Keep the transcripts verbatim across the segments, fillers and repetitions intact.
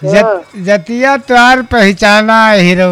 जत, जतिया त्योहार पहचाना हीरो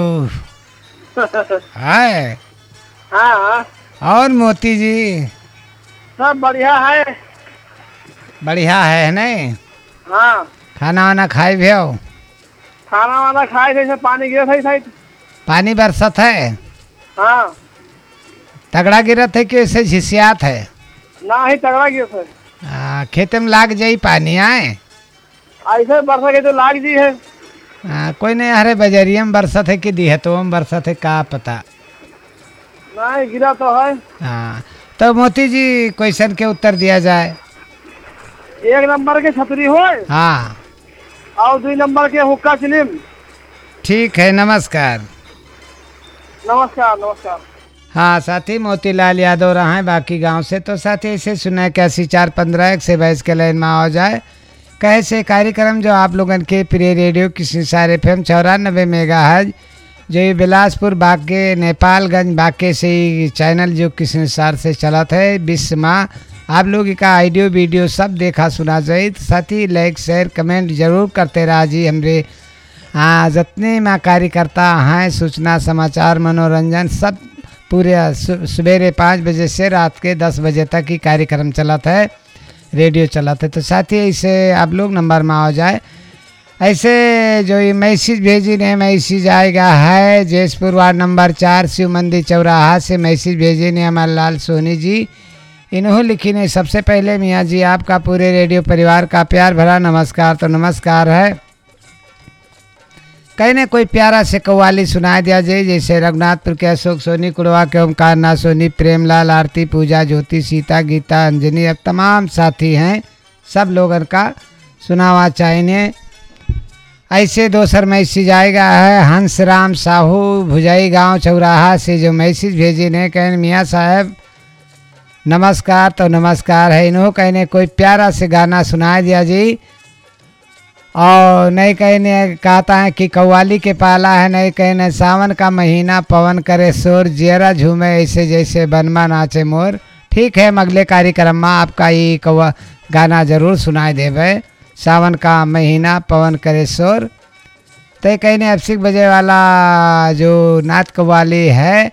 है। हाँ और मोती जी सब बढ़िया है। बढ़िया है नहीं? हाँ खाना वाना खाए भी हो? खाना वाना खाए थे, पानी गिरा था साइड। पानी बरसत है? हाँ तगड़ा गिरत है कि ऐसे झिसियात है? ना ही तगड़ा गिरा था। आ, खेत में लाग जाई पानी आए ऐसे बरसा के तो लाग जी है। आ, कोई नहीं, अरे बजरिया में बरसत है कि दिहतो में बरसत है, का पता। नहीं गिरा तो है। हाँ तो मोती जी क्वेश्चन के उत्तर दिया जाए। एक नंबर के छतरी हो हाँ और दो नंबर के हुक्का चिलिम। ठीक है, नमस्कार। नमस्कार नमस्कार। हाँ साथी मोतीलाल यादव रहा है बाकी गांव से। तो साथी ऐसे सुना कि अस्सी चार पंद्रह एक से बाईस के लाइन में आ जाए कहे से कार्यक्रम जो आप लोगन के प्रिय रेडियो किसी सारे एफ एम चौरानबे मेगा हज जो ये बिलासपुर बाके नेपालगंज बाके से ही चैनल जो किसी सार से चला है बीस माह आप लोग का ऑडियो वीडियो सब देखा सुना जाए। साथी लाइक शेयर कमेंट जरूर करते रहा जी। हमरे हाँ जितने में कार्यकर्ता हैं सूचना समाचार मनोरंजन सब पूरे सवेरे पाँच बजे से रात के दस बजे तक ही कार्यक्रम चलाता है, रेडियो चलाता है। तो साथ ही ऐसे आप लोग नंबर में आ जाए। ऐसे जो ये मैसेज भेजी ने मैसेज आएगा है जयपुर वार्ड नंबर चार शिव मंदिर चौराहा से मैसेज भेजे ने हमारे लाल सोनी जी। इन्होंने लिखी ने सबसे पहले मियाँ जी आपका पूरे रेडियो परिवार का प्यार भरा नमस्कार। तो नमस्कार है। कहीं ने कोई प्यारा से कव्वाली सुना दिया जाए जैसे रघुनाथपुर के अशोक सोनी, कुड़वा के ओमकार नाथ सोनी, प्रेमलाल, आरती, पूजा, ज्योति, सीता, गीता, अंजनी, अब तमाम साथी हैं सब लोगों का सुनावा चाहिए। ऐसे दोसर मैसेज आएगा है हंस राम साहू भुजाई गांव चौराहा से जो मैसेज भेजे ने कहें मियाँ साहब नमस्कार। तो नमस्कार है। इन्हों कहने कोई प्यारा से गाना सुना दिया जी। और नहीं कहने कहता है कि कव्वाली के पाला है, नहीं कहने सावन का महीना पवन करे शोर जियरा झूमे ऐसे जैसे बनमा नाचे मोर। ठीक है, अगले कार्यक्रम में आपका ये कव्वा गाना जरूर सुनाई देवे। सावन का महीना पवन करे शोर। तो कहने अफसिक बजे वाला जो नाथ कव्वाली है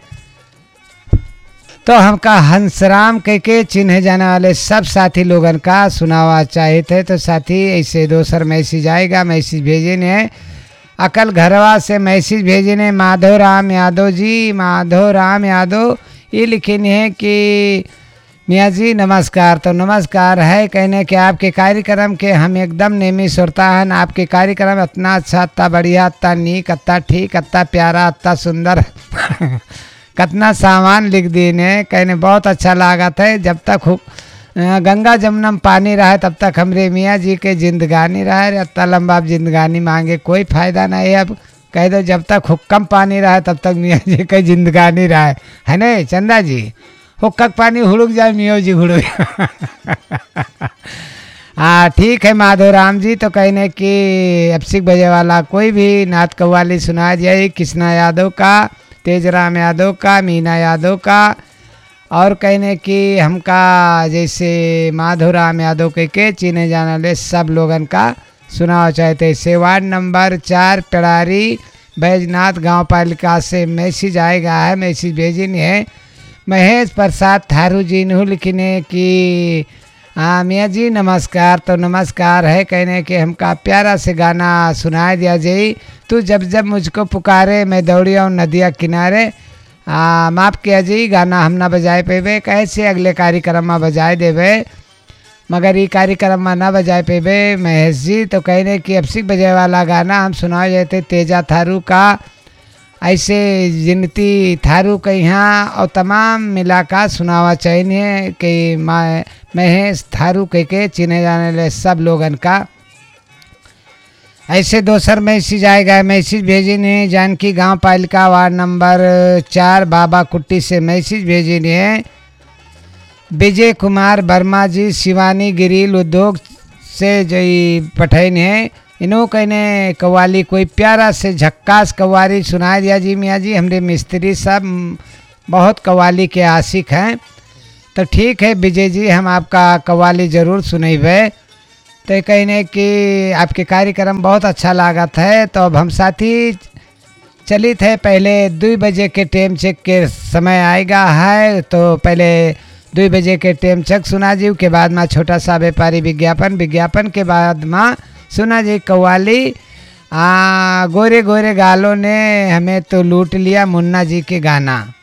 तो हमका हंसराम कह के चिन्हे जाने वाले सब साथी लोगन का सुनावा चाहिए थे। तो साथी ऐसे दोसर मैसेज आएगा। मैसेज भेजे ने अकल घरवा से मैसेज भेजे ने माधव राम यादव जी। माधव राम यादव ये लिखे है कि मियाँ जी नमस्कार। तो नमस्कार है। कहने कि आपके कार्यक्रम के हम एकदम नेमी सुरता है। आपके कार्यक्रम इतना अच्छा, इतना बढ़िया, इतना नीक, इतना ठीक, इतना प्यारा, इतना सुंदर कितना सामान लिख दी ने। कहने बहुत अच्छा लागत है। जब तक गंगा जमुना में पानी रहा तब तक हमरे मियाँ जी के जिंदगानी रहा। इतना लंबा जिंदगानी मांगे कोई फ़ायदा नहीं। अब कह दो जब तक हुक्कम पानी रहा तब तक मियाँ जी के जिंदगानी रहा है नहीं चंदा जी। हुक्कक पानी हुड़क जाए मियाँ जी हुड़क। हाँ ठीक है माधव राम जी। तो कहने कि अफसिक बजे वाला कोई भी नाथ कव्वाली सुना दिया कृष्णा यादव का, तेजराम यादव का, मीना यादव का। और कहने कि हमका जैसे माधव राम यादव के के चीने जाने वाले सब लोगन का सुनाव चाहते। से वार्ड नंबर चार पेड़ारी बैजनाथ गांव पालिका से मैसेज आएगा है। मैसेज भेजनी है महेश प्रसाद थारू जी ने लिखने कि हाँ मियाँ जी नमस्कार। तो नमस्कार है। कहने कि हमका प्यारा से गाना सुनाई दिया जाए। तू जब जब मुझको पुकारे मैं दौड़ी आऊँ नदिया किनारे। माफ़ किया जी गाना हम ना बजाए पेबे। कैसे अगले कार्यक्रम में बजाए देवे मगर ये कार्यक्रम में ना बजाए पेबे महेश जी। तो कहने कि अफसिक बजाए वाला गाना हम सुनाए जाते तेजा थारू का। ऐसे जिनती थारू के यहाँ और तमाम मिला का सुनावा चाहिए कि माँ महेश थारू कह के चिने जाने ले सब लोगन का। ऐसे दोसर मैसेज आएगा। मैसेज भेजी ने जानकी गांव पालिका वार्ड नंबर चार बाबा कुट्टी से मैसेज भेजी ने विजय कुमार वर्मा जी शिवानी गिरिल उद्योग से जो पठैन है। इन्हों कहने कव्वाली कोई प्यारा से झक्कास कव्वाली सुना दिया जी मियाँ जी। हमरे मिस्त्री सब बहुत कव्वाली के आशिक हैं। तो ठीक है विजय जी हम आपका कव्वाली ज़रूर सुनेबे। तो कहने कि आपके कार्यक्रम बहुत अच्छा लागत है। तो अब हम साथी चली थे पहले दो बजे के टाइम चेक के समय आएगा है। तो पहले दो बजे के टाइम चेक सुना जी, के बाद में छोटा सा व्यापारी विज्ञापन, विज्ञापन के बाद में सुना जी कव्वाली आ गोरे गोरे गालों ने हमें तो लूट लिया मुन्ना जी के गाना।